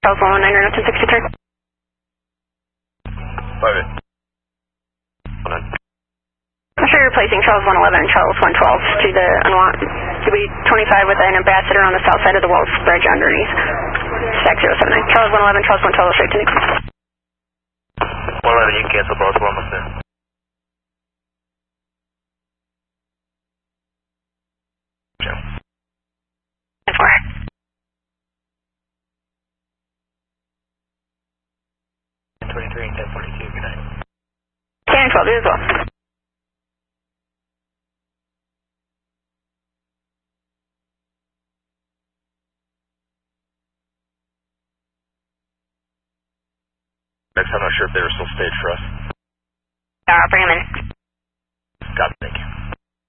Charles 119, runway 1063. 5. I'm sure you're placing Charles 111 and Charles 112 to the DB25 with an ambassador on the south side of the Wells Bridge underneath. Stack 079. Charles 111, Charles 112, straight to me. 111, you can cancel both, we're almost there. Jim. 10-4. 23 and 1042, good night. 10-12, you as well. Next, I'm not sure if they were still staged for us. I'll bring them in.